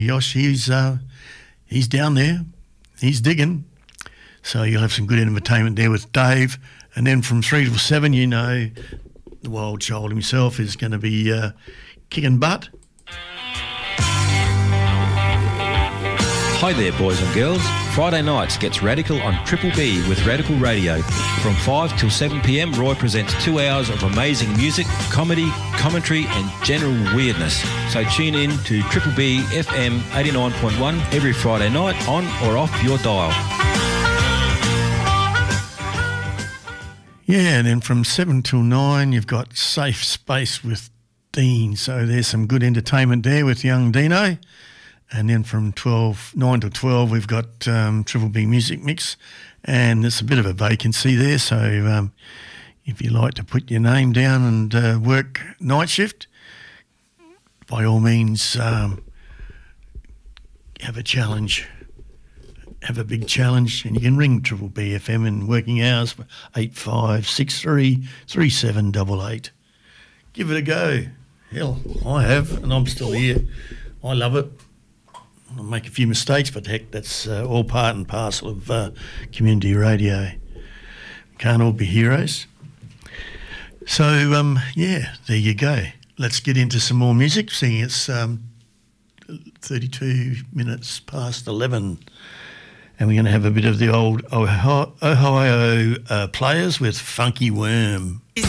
Yosh, he's down there. He's digging. So you'll have some good entertainment there with Dave. And then from 3 till 7, you know, the wild child himself is going to be kicking butt. Hi there, boys and girls. Friday nights gets radical on Triple B with Radical Radio. From 5 till 7 p.m, Roy presents 2 hours of amazing music, comedy, commentary and general weirdness. So tune in to Triple B FM 89.1 every Friday night on or off your dial. Yeah, and then from 7 till 9, you've got Safe Space with Dean. So there's some good entertainment there with young Dino. And then from 9 till 12, we've got Triple B Music Mix. And there's a bit of a vacancy there. So if you like to put your name down and work night shift, by all means, have a challenge. Have a big challenge, and you can ring Triple B FM in working hours for 8563 3788. Give it a go. Hell, I have, and I'm still here. I love it. I'll make a few mistakes, but heck, that's all part and parcel of community radio. Can't all be heroes. So, yeah, there you go. Let's get into some more music, seeing it's 32 minutes past 11. And we're going to have a bit of the old Ohio Players with Funky Worm.